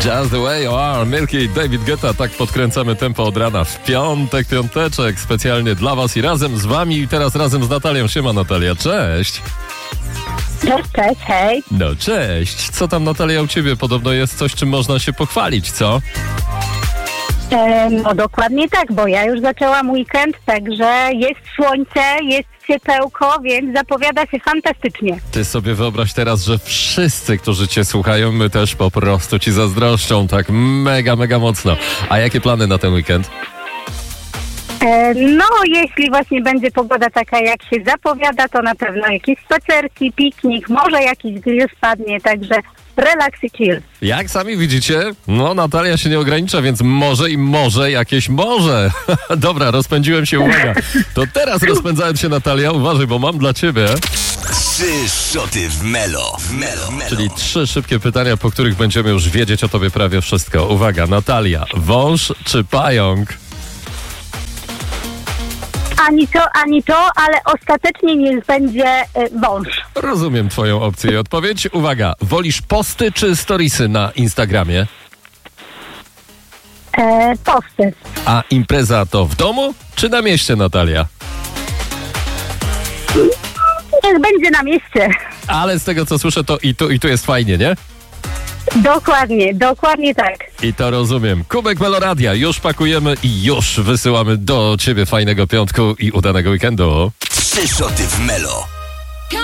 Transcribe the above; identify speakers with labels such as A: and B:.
A: Just the way you are, Milky i David Guetta. Tak podkręcamy tempo od rana w piątek, piąteczek, specjalnie dla was i razem z wami. I teraz razem z Natalią. Siema Natalia, cześć.
B: Cześć, hej.
A: No cześć. Co tam Natalia u ciebie? Podobno jest coś, czym można się pochwalić, co?
B: No dokładnie tak, bo ja już zaczęłam weekend, także jest słońce, jest ciepełko, więc zapowiada się fantastycznie.
A: Ty sobie wyobraź teraz, że wszyscy, którzy cię słuchają, my też po prostu ci zazdroszczą tak mega, mega mocno. A jakie plany na ten weekend?
B: No, jeśli właśnie będzie pogoda taka, jak się zapowiada, to na pewno jakieś spacerki, piknik, może jakiś grill spadnie, także relaks i chill.
A: Jak sami widzicie, no Natalia się nie ogranicza, więc może jakieś morze. Dobra, rozpędziłem się, uwaga. To teraz rozpędzając się Natalia, uważaj, bo mam dla ciebie
C: 3 szoty w Melo.
A: Czyli 3 szybkie pytania, po których będziemy już wiedzieć o tobie prawie wszystko. Uwaga, Natalia, wąż czy pająk?
B: Ani to, ale ostatecznie niech będzie wąż.
A: Rozumiem twoją opcję i odpowiedź. Uwaga, wolisz posty czy storiesy na Instagramie?
B: Posty.
A: A impreza to w domu czy na mieście, Natalia?
B: Niech będzie na mieście.
A: Ale z tego co słyszę, to i tu jest fajnie, nie?
B: Dokładnie tak.
A: I to rozumiem. Kubek Meloradia, już pakujemy i już wysyłamy do ciebie fajnego piątku i udanego weekendu.
C: 3 szoty w Melo.